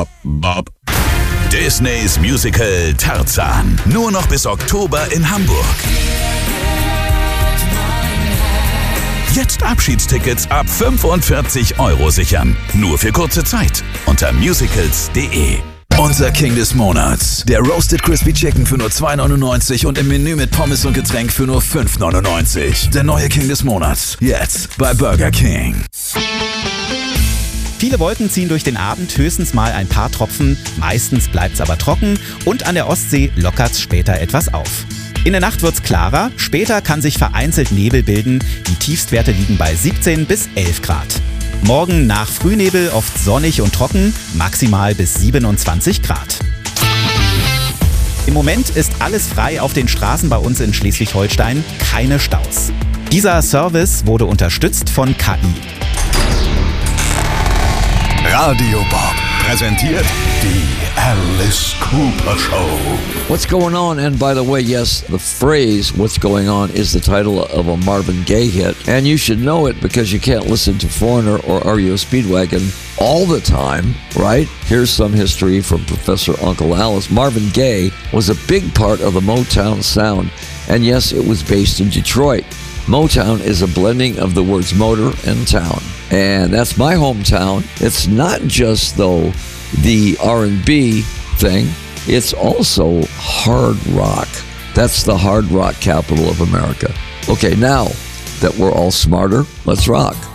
Bob. Disneys Musical Tarzan. Nur noch bis Oktober in Hamburg. Jetzt Abschiedstickets ab 45 € sichern. Nur für kurze Zeit. Unter musicals.de. Unser King des Monats. Der Roasted Crispy Chicken für nur 2,99 und im Menü mit Pommes und Getränk für nur 5,99. Der neue King des Monats. Jetzt bei Burger King. Viele Wolken ziehen durch den Abend, höchstens mal ein paar Tropfen. Meistens bleibt's aber trocken und an der Ostsee lockert's später etwas auf. In der Nacht wird's klarer, später kann sich vereinzelt Nebel bilden. Die Tiefstwerte liegen bei 17 bis 11 Grad. Morgen nach Frühnebel oft sonnig und trocken, maximal bis 27 Grad. Im Moment ist alles frei auf den Straßen bei uns in Schleswig-Holstein, keine Staus. Dieser Service wurde unterstützt von KI. Radio Bob präsentiert die Alice Cooper Show. What's going on? And by the way, yes, the phrase "what's going on" is the title of a Marvin Gaye hit. And you should know it because you can't listen to Foreigner or REO Speedwagon all the time, right? Here's some history from Professor Uncle Alice. Marvin Gaye was a big part of the Motown sound. And yes, it was based in Detroit. Motown is a blending of the words motor and town. And that's my hometown. It's not just, though, the R&B thing. It's also hard rock. That's the hard rock capital of America. Okay, now that we're all smarter, let's rock.